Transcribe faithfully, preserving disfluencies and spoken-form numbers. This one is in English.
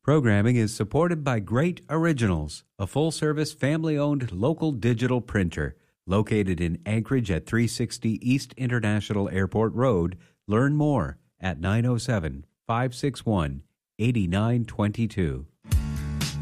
Programming is supported by Great Originals, a full-service family-owned local digital printer located in Anchorage at three sixty East International Airport Road. Learn more at nine oh seven, five six one, eight nine two two.